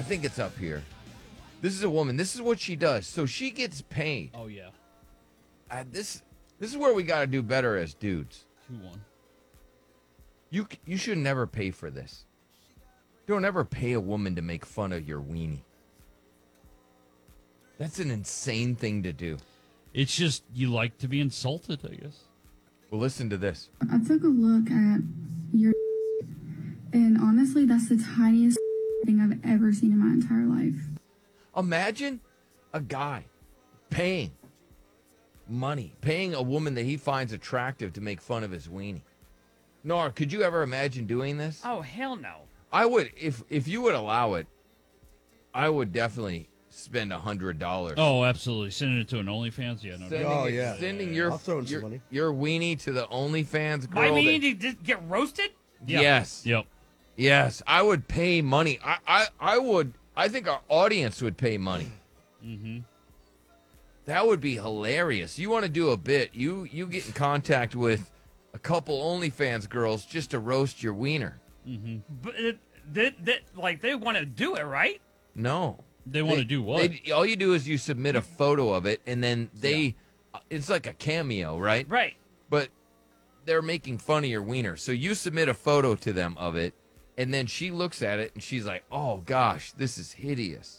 think it's up here. This is a woman. This is what she does. So she gets paid. Oh, yeah. This is where we got to do better as dudes. 2-1. You should never pay for this. Don't ever pay a woman to make fun of your weenie. That's an insane thing to do. It's just you like to be insulted, I guess. Well, listen to this. I took a look at your and honestly, that's the tiniest thing I've ever seen in my entire life. Imagine a guy paying a woman that he finds attractive to make fun of his weenie. Nora, could you ever imagine doing this? Oh, hell no. I would, if you would allow it, I would definitely spend $100. Oh, absolutely. Sending it to an OnlyFans? Yeah, no. Sending I'll throw in some money. your weenie to the OnlyFans girl. My meaning to get roasted? Yeah. Yes. Yep. Yes, I would pay money. I would. I think our audience would pay money. Mm-hmm. That would be hilarious. You want to do a bit? You get in contact with a couple OnlyFans girls just to roast your wiener. Mm-hmm. But they want to do it, right? No, They want to do what? All you do is you submit a photo of it, and then it's like a cameo, right? Right. But they're making fun of your wiener, so you submit a photo to them of it, and then she looks at it and she's like, "Oh gosh, this is hideous."